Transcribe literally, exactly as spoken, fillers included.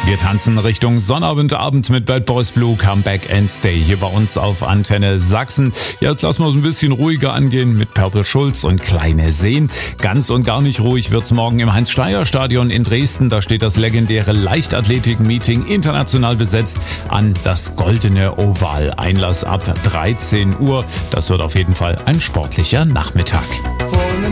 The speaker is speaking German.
Wir tanzen Richtung Sonnabendabend mit Bad Boys Blue, Comeback and Stay hier bei uns auf Antenne Sachsen. Jetzt lassen wir es ein bisschen ruhiger angehen mit Purple Schulz und Kleine Seen. Ganz und gar nicht ruhig wird's morgen im Heinz-Steyer-Stadion in Dresden. Da steht das legendäre Leichtathletik-Meeting international besetzt an, das Goldene Oval. Einlass ab dreizehn Uhr. Das wird auf jeden Fall ein sportlicher Nachmittag.